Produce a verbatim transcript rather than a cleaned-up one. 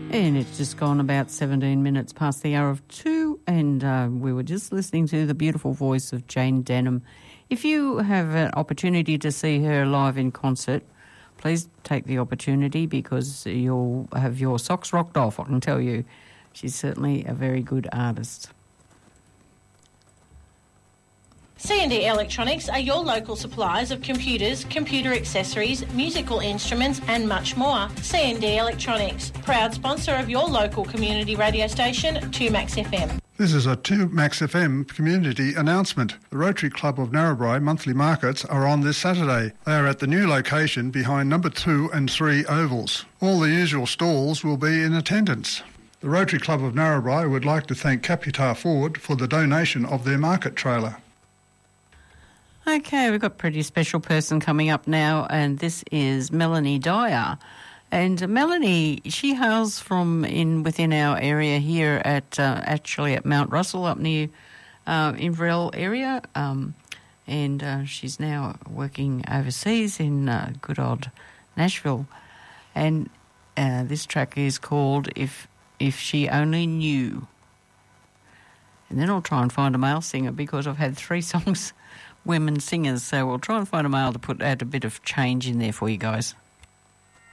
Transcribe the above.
And it's just gone about seventeen minutes past the hour of two, and uh, we were just listening to the beautiful voice of Jane Denham. If you have an opportunity to see her live in concert, please take the opportunity because you'll have your socks rocked off, I can tell you. She's certainly a very good artist. C and D Electronics are your local suppliers of computers, computer accessories, musical instruments and much more. C and D Electronics, proud sponsor of your local community radio station, two Max F M. This is a two Max F M community announcement. The Rotary Club of Narrabri monthly markets are on this Saturday. They are at the new location behind number two and three ovals. All the usual stalls will be in attendance. The Rotary Club of Narrabri would like to thank Capitar Ford for the donation of their market trailer. Okay, we've got a pretty special person coming up now, and this is Melanie Dyer. And Melanie, she hails from in within our area here at uh, actually at Mount Russell up near uh, Inverell area, um, and uh, she's now working overseas in uh, good old Nashville. And uh, this track is called "If If She Only Knew." And then I'll try and find a male singer because I've had three songs. Women singers, so we'll try and find a male to put add a bit of change in there for you guys.